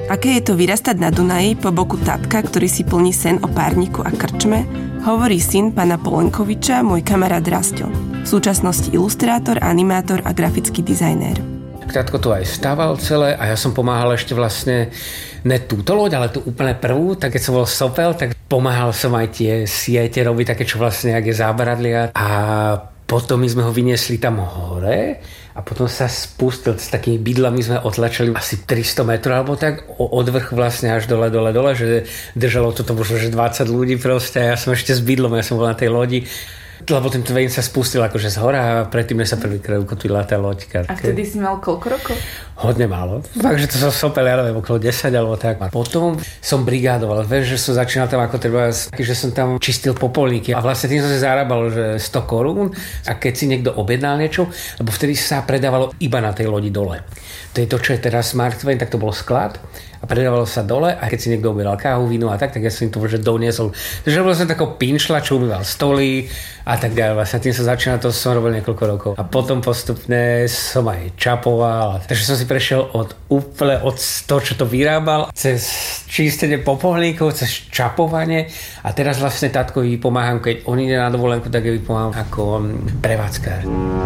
Aké je to vyrastať na Dunaji po boku tatka, ktorý si plní sen o párniku a krčme, hovorí syn pána Polenkoviča, môj kamarát Rasto. V súčasnosti ilustrátor, animátor a grafický dizajnér. Tatko to aj stával celé a ja som pomáhal ešte vlastne ne túto loď, ale tú úplne prvú, tak keď som bol sopel, tak pomáhal som aj tie siete robiť, také čo vlastne, jak je zábradlia. A potom my sme ho vyniesli tam hore a potom sa spustil s takými bydlami, sme otlačili asi 300 metrov alebo tak od vrchu vlastne až dole, že držalo toto možno, že 20 ľudí proste a ja som ešte s bydlom, ja som bol na tej lodi. Lebo ten Twain sa spustil akože z hora a predtým sa prvýkrát ukotvila tá loďka. A vtedy si mal koľko rokov? Hodne málo. Fakt, že to som sopel, ja neviem, okolo 10 alebo tak. A potom som brigádoval. Vieš, že som začínal tam ako treba, že som tam čistil popolníky a vlastne tým som si zarábal, že 100 korún a keď si niekto objednal niečo, lebo vtedy sa predávalo iba na tej lodi dole. To je to, čo je teraz Mark Twain, tak to bol sklad a predávalo sa dole a keď si niekto objednal kávu, víno a tak ja som im to že doniesol. Takže bol som takou pinšla, čo umýval stoly a tak ďalej. Vlastne tým sa začínal, to som robil niekoľko rokov. A potom postupne som aj čapoval. Takže som si prešiel úplne od toho, čo to vyrábal, cez čistenie popolníkov, cez čapovanie a teraz vlastne tatkovi pomáham, keď on ide na dovolenku, tak jej pomáham ako prevádzkár.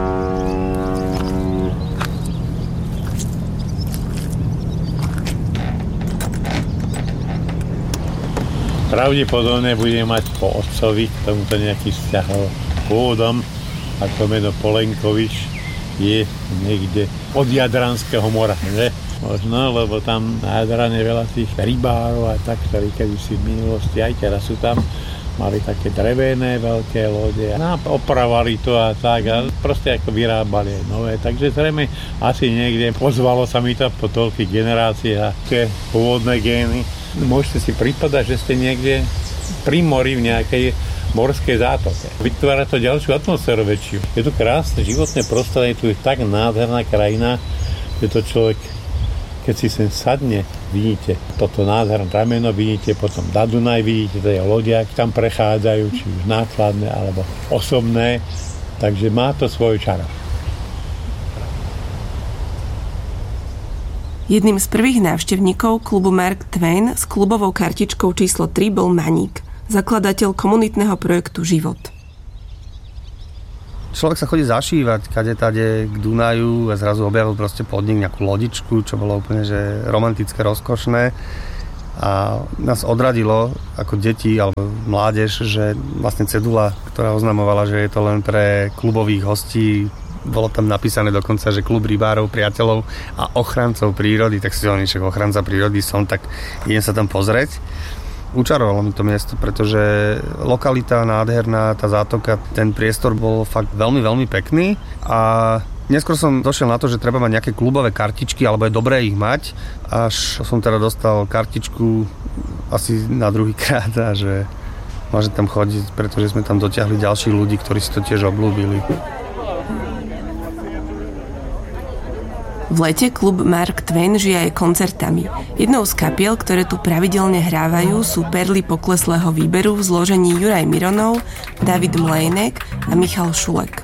Pravdepodobne budem mať po otcovi k tomuto nejaký vzťah pôvodom, ako meno Polenkovič je niekde od Jadranského mora, že? Možno, lebo tam na Jadrane veľa tých rybárov a tak, ktorí kedysi v minulosti, aj teraz sú tam, mali také drevené veľké lode a opravali to a tak a proste ako vyrábali aj nové, takže zrejme asi niekde ozvalo sa mi to po toľkých generáciách a tie pôvodné gény. Môžete si pripadať, že ste niekde pri mori v nejakej morskej zátoke. Vytvára to ďalšiu atmosféru väčšiu. Je tu krásne životné prostredie, tu je tak nádherná krajina, že to človek, keď si sem sadne, vidíte toto nádherné rameno, vidíte potom na Dunaj, vidíte tie lodia, tam prechádzajú, či už nákladné alebo osobné, takže má to svoj čar. Jedným z prvých návštevníkov klubu Mark Twain s klubovou kartičkou číslo 3 bol Maník, zakladateľ komunitného projektu Život. Človek sa chodí zašívať kade-tade k Dunaju a zrazu objavil proste podnik, nejakú lodičku, čo bolo úplne že romantické, rozkošné. A nás odradilo ako deti alebo mládež, že vlastne cedula, ktorá oznamovala, že je to len pre klubových hostí, bolo tam napísané dokonca, že klub rybárov, priateľov a ochrancov prírody, tak si hovorím, že ochranca prírody som, tak idem sa tam pozrieť. Učarovalo mi to miesto, pretože lokalita nádherná, tá zátoka, ten priestor bol fakt veľmi, veľmi pekný a neskôr som došiel na to, že treba mať nejaké klubové kartičky, alebo je dobré ich mať, až som teda dostal kartičku asi na druhý krát a že môžem tam chodiť, pretože sme tam dotiahli ďalších ľudí, ktorí si to tiež obľúbili. V lete klub Mark Twain žije aj koncertami. Jednou z kapiel, ktoré tu pravidelne hrávajú, sú perly pokleslého výberu v zložení Juraj Mironov, David Mlejnek a Michal Šulek.